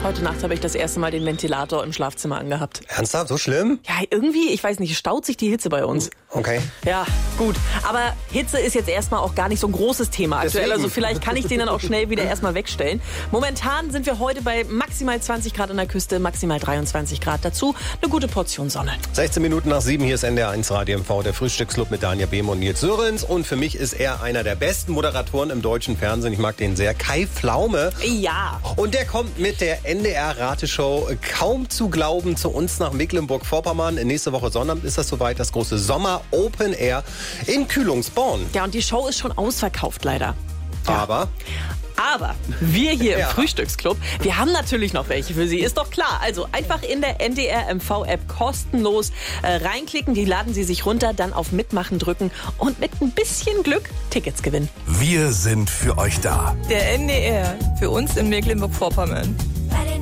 Heute Nacht habe ich das erste Mal den Ventilator im Schlafzimmer angehabt. Ernsthaft? So schlimm? Ja, irgendwie, ich weiß nicht, staut sich die Hitze bei uns. Okay. Ja, gut. Aber Hitze ist jetzt erstmal auch gar nicht so ein großes Thema aktuell. Deswegen. Also vielleicht kann ich den dann auch schnell wieder erstmal wegstellen. Momentan sind wir heute bei maximal 20 Grad an der Küste, maximal 23 Grad. Dazu eine gute Portion Sonne. 16 Minuten nach 7, hier ist NDR1 Radio MV, der Frühstücksclub mit Daniel Behm und Nils Sörens. Und für mich ist er einer der besten Moderatoren im deutschen Fernsehen. Ich mag den sehr. Kai Pflaume. Ja. Und der kommt mit der NDR-Rateshow kaum zu glauben zu uns nach Mecklenburg-Vorpommern. Nächste Woche Sonnabend ist das soweit, das große Sommer Open Air in Kühlungsborn. Ja, und die Show ist schon ausverkauft leider. Aber wir hier im Ja. Frühstücksclub, wir haben natürlich noch welche für Sie, ist doch klar. Also einfach in der NDR-MV-App kostenlos reinklicken, die laden Sie sich runter, dann auf Mitmachen drücken und mit ein bisschen Glück Tickets gewinnen. Wir sind für euch da. Der NDR, für uns in Mecklenburg-Vorpommern.